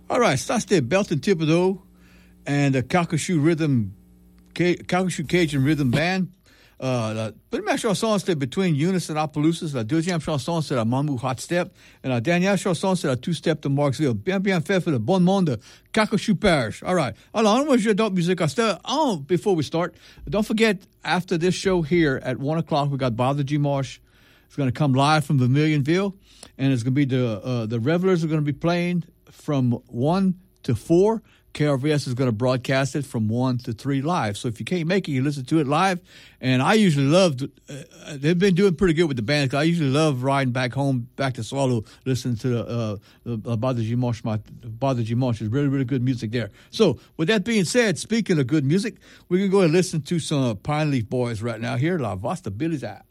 All right, ça c'était Belton Thibodeau and the Calcasieu Cajun Rhythm Band. La première chanson, c'était Between Eunice and Opelousas. La deuxième chanson, c'est la Mamou Hot Step. Et la dernière chanson, c'est la Two Step de Marksville. Bien, bien fait pour le bon monde de Calcasieu Parish. All right. Alors, on va jouer d'autres musiques. Before we start, don't forget, after this show here at 1 o'clock, we got Father G. Marsh. It's going to come live from Vermilionville. And it's going to be the Revelers are going to be playing from 1 to 4. KRVS is going to broadcast it from 1 to 3 live. So if you can't make it, you listen to it live. And I usually they've been doing pretty good with the band. I usually love riding back home, back to Swallow, listening to Father G. Marsh. Father G. Marsh is really, really good music there. So with that being said, speaking of good music, we're going to go and listen to some Pine Leaf Boys right now here. La Vasta Billy's out.